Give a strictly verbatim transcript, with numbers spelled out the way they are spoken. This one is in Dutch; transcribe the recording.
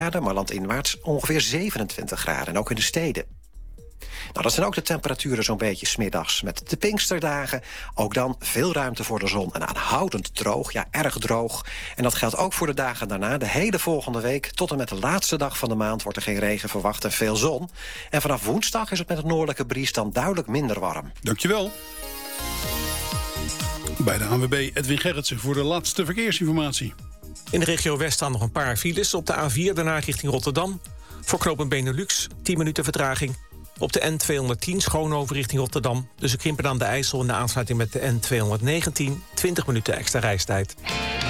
maar landinwaarts ongeveer zevenentwintig graden. En ook in de steden. Nou, dat zijn ook de temperaturen zo'n beetje 's middags. Met de Pinksterdagen ook dan veel ruimte voor de zon. En aanhoudend droog, ja, erg droog. En dat geldt ook voor de dagen daarna. De hele volgende week tot en met de laatste dag van de maand wordt er geen regen verwacht en veel zon. En vanaf woensdag is het met het noordelijke bries dan duidelijk minder warm. Dankjewel. Bij de A N W B Edwin Gerritsen voor de laatste verkeersinformatie. In de regio West staan nog een paar files. Op de A vier daarna richting Rotterdam. Voor knooppunt Benelux, tien minuten vertraging. Op de N tweehonderdtien Schoonhoven richting Rotterdam. Tussen Krimpen aan de IJssel en de aansluiting met de N tweehonderdnegentien... twintig minuten extra reistijd.